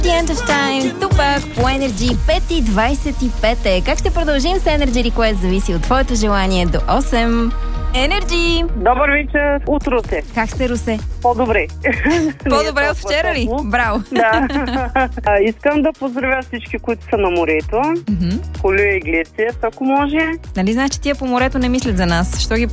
The End of Time, Тупак по Energy 5:25. Как ще продължим с Energy Request зависи от твоето желание до 8. Energy! Добър вечер от Русе. Как сте, Русе? По-добре. По-добре от вчера ли? Браво! Да. Искам да поздравя всички, които са на морето. Колю и Иглесиас, ако може. Нали знаеш, че тия по морето не мислят за нас? Що ги